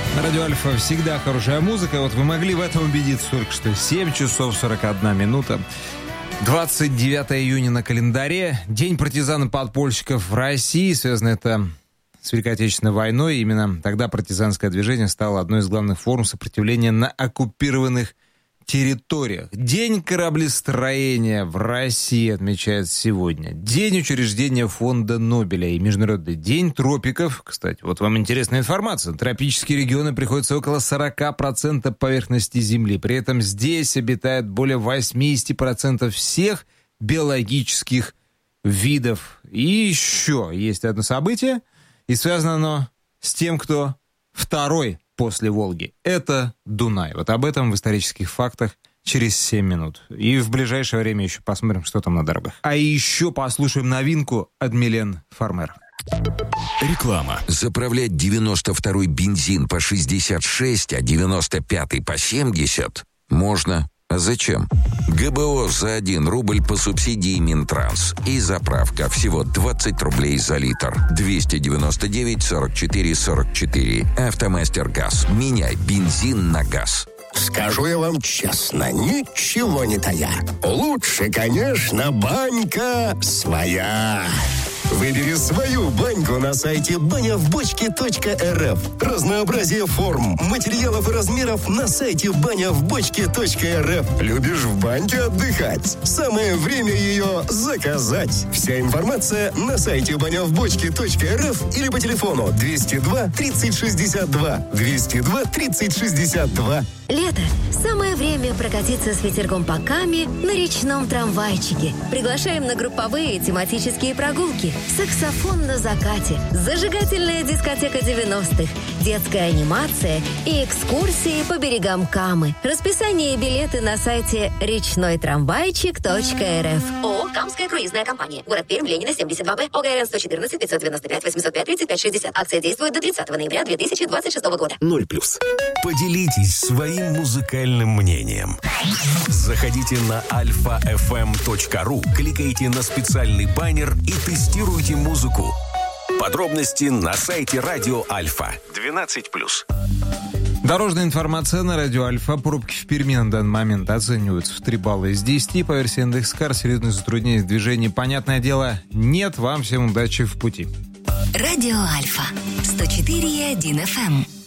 На радио Альфа всегда хорошая музыка. Вот вы могли в этом убедиться только что. 7 часов 41 минута. 29 июня на календаре. День партизан-подпольщиков в России. Связано это с Великой Отечественной войной. Именно тогда партизанское движение стало одной из главных форм сопротивления на оккупированных территориях. День кораблестроения в России отмечается сегодня. День учреждения фонда Нобеля и Международный день тропиков. Кстати, вот вам интересная информация. Тропические регионы приходятся около 40% поверхности Земли. При этом здесь обитает более 80% всех биологических видов. И еще есть одно событие, и связано оно с тем, кто второй после Волги. Это Дунай. Вот об этом в исторических фактах через 7 минут. И в ближайшее время еще посмотрим, что там на дорогах. А еще послушаем новинку от Милен Фармер. Реклама. Заправлять 92-й бензин по 66, а 95-й по 70 можно. А зачем? ГБО за 1 рубль по субсидии Минтранс. И заправка всего 20 рублей за литр. 299 44 44. Автомастер ГАЗ. Меняй бензин на газ. Скажу я вам честно, ничего не тая. Лучше, конечно, банька своя. Выбери свою баньку на сайте банявбочке.рф. Разнообразие форм, материалов и размеров на сайте банявбочке.рф. Любишь в баньке отдыхать? Самое время ее заказать. Вся информация на сайте банявбочке.рф или по телефону 202 30 62. 202 30 62. Лето. Самое время прокатиться с ветерком по Каме на речном трамвайчике. Приглашаем на групповые тематические прогулки. Саксофон на закате, зажигательная дискотека 90-х, детская анимация и экскурсии по берегам Камы. Расписание и билеты на сайте речнойтрамвайчик.рф. ООО «Камская круизная компания». Город Пермь, Ленина, 72Б, ОГРН 114 595 805 35 60. Акция действует до 30 ноября 2026 года. 0+. Поделитесь своим музыкальным мнением. Заходите на alfafm.ru, кликайте на специальный баннер и тестируйте музыку. Подробности на сайте Радио Альфа. 12+. Дорожная информация на радио Альфа. Пробки в Перми на данный момент оцениваются в 3 балла из 10. По версии Яндекс.Кар, серьезные затруднения в движении, понятное дело, нет. Вам всем удачи в пути. Радио Альфа. 104,1 FM.